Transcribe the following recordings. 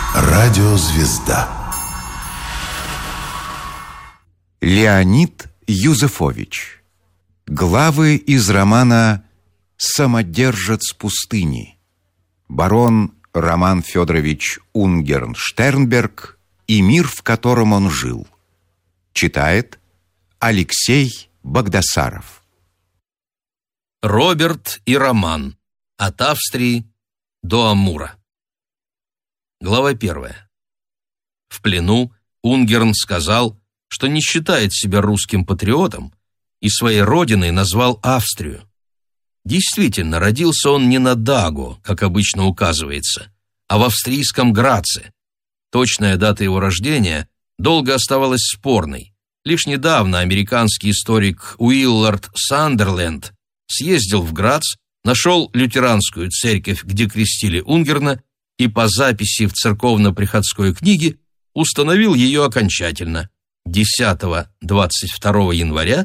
Радиозвезда. Леонид Юзефович. Главы из романа «Самодержец пустыни». Барон Роман Федорович Унгерн-Штернберг и мир, в котором он жил. Читает Алексей Багдасаров. Роберт и Роман. От Австрии до Амура. Глава 1. В плену Унгерн сказал, что не считает себя русским патриотом и своей родиной назвал Австрию. Действительно, родился он не на Даго, как обычно указывается, а в австрийском Граце. Точная дата его рождения долго оставалась спорной. Лишь недавно американский историк Уиллард Сандерленд съездил в Грац, нашел лютеранскую церковь, где крестили Унгерна, и по записи в церковно-приходской книге установил ее окончательно 10-22 января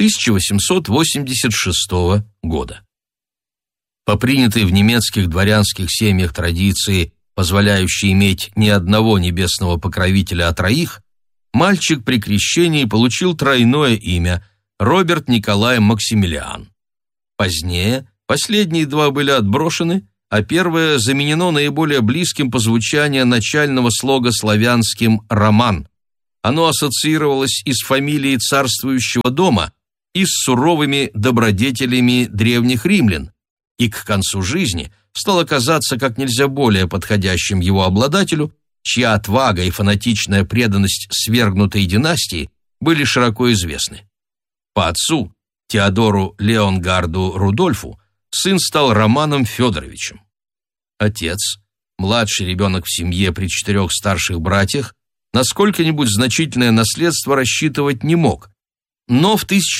1886 года. По принятой в немецких дворянских семьях традиции, позволяющей иметь не одного небесного покровителя, а троих, мальчик при крещении получил тройное имя – Роберт Николай Максимилиан. Позднее последние два были отброшены, а первое заменено наиболее близким по звучанию начального слога славянским «Роман». Оно ассоциировалось и с фамилией царствующего дома, и с суровыми добродетелями древних римлян, и к концу жизни стало казаться как нельзя более подходящим его обладателю, чья отвага и фанатичная преданность свергнутой династии были широко известны. По отцу, Теодору Леонгарду Рудольфу, сын стал Романом Федоровичем. Отец, младший ребенок в семье при 4 старших братьях, на сколько-нибудь значительное наследство рассчитывать не мог, но в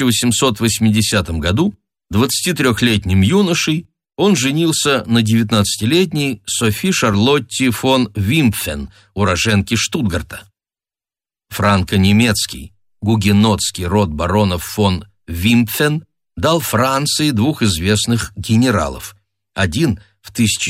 1880 году 23-летним юношей он женился на 19-летней Софи Шарлотте фон Вимпфен, уроженке Штутгарта. Франко-немецкий, гугенотский род баронов фон Вимпфен дал Франции двух известных генералов. Один в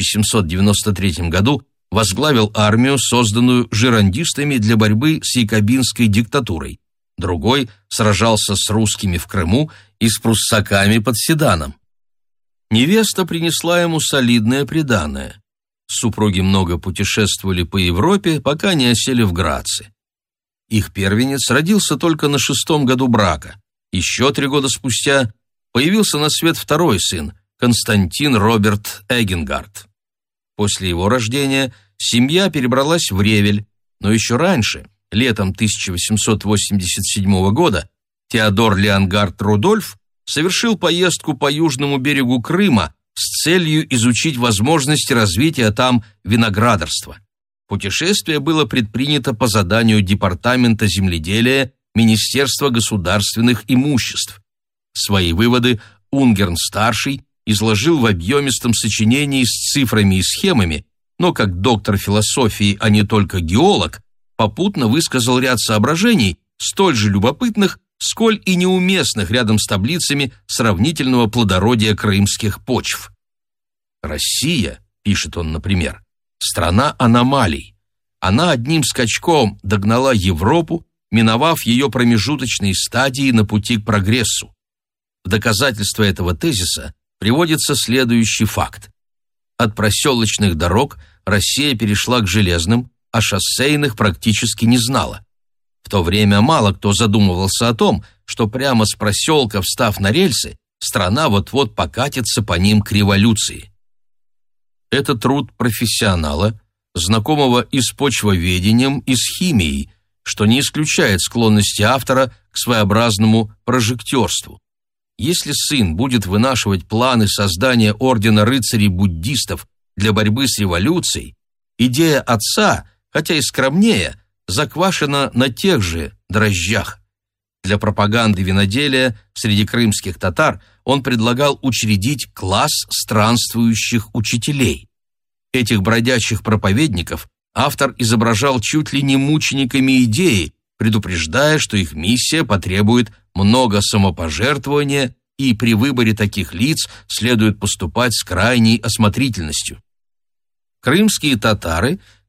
1793 году возглавил армию, созданную жерандистами для борьбы с якобинской диктатурой. Другой сражался с русскими в Крыму и с пруссаками под Седаном. Невеста принесла ему солидное приданое. Супруги много путешествовали по Европе, пока не осели в Граце. Их первенец родился только на 6-м году брака. Еще 3 года спустя появился на свет второй сын, Константин Роберт Эгенгард. После его рождения семья перебралась в Ревель, но еще раньше, летом 1887 года, Теодор Леонгард Рудольф совершил поездку по южному берегу Крыма с целью изучить возможности развития там виноградарства. Путешествие было предпринято по заданию Департамента земледелия Министерства государственных имуществ. Свои выводы Унгерн-старший изложил в объемистом сочинении с цифрами и схемами, но как доктор философии, а не только геолог, попутно высказал ряд соображений, столь же любопытных, сколь и неуместных рядом с таблицами сравнительного плодородия крымских почв. «Россия», — пишет он, например, — «страна аномалий. Она одним скачком догнала Европу, миновав ее промежуточные стадии на пути к прогрессу. В доказательство этого тезиса приводится следующий факт. От проселочных дорог Россия перешла к железным, а шоссейных практически не знала. В то время мало кто задумывался о том, что прямо с проселка, встав на рельсы, страна вот-вот покатится по ним к революции. Это труд профессионала, знакомого и с почвоведением, и с химией, что не исключает склонности автора к своеобразному прожектерству. Если сын будет вынашивать планы создания ордена рыцарей-буддистов для борьбы с революцией, идея отца, хотя и скромнее, заквашена на тех же дрожжах. Для пропаганды виноделия среди крымских татар он предлагал учредить класс странствующих учителей. Этих бродячих проповедников автор изображал чуть ли не мучениками идеи, предупреждая, что их миссия потребует много самопожертвования, и при выборе таких лиц следует поступать с крайней осмотрительностью. Крымские татары,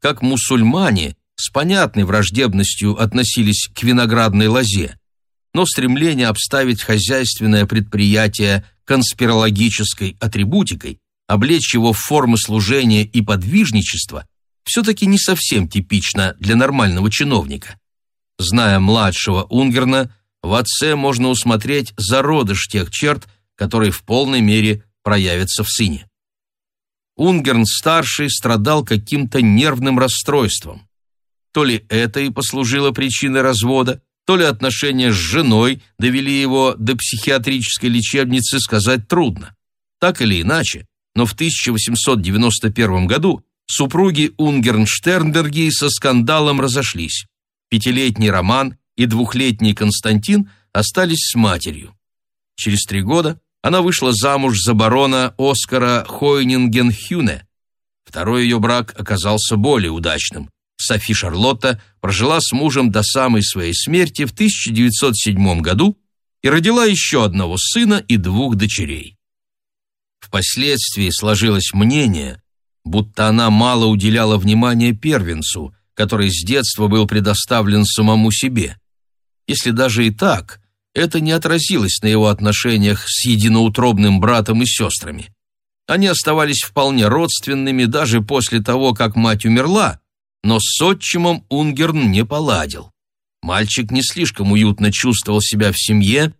как мусульмане с понятной враждебностью относились к виноградной лозе, но стремление обставить хозяйственное предприятие конспирологической атрибутикой, облечь его в формы служения и подвижничества, все-таки не совсем типично для нормального чиновника. Зная младшего Унгерна, в отце можно усмотреть зародыш тех черт, которые в полной мере проявятся в сыне. Унгерн-старший страдал каким-то нервным расстройством. То ли это и послужило причиной развода, то ли отношения с женой довели его до психиатрической лечебницы, сказать трудно. Так или иначе, но в 1891 году супруги Унгерн-Штернберги со скандалом разошлись. 5-летний Роман и 2-летний Константин остались с матерью. Через 3 года она вышла замуж за барона Оскара Хойнинген-Хюне. Второй ее брак оказался более удачным. Софи Шарлотта прожила с мужем до самой своей смерти в 1907 году и родила еще одного сына и 2 дочерей. Впоследствии сложилось мнение, будто она мало уделяла внимания первенцу, который с детства был предоставлен самому себе. Если даже и так, это не отразилось на его отношениях с единоутробным братом и сестрами. Они оставались вполне родственными даже после того, как мать умерла, но с отчимом Унгерн не поладил. Мальчик не слишком уютно чувствовал себя в семье,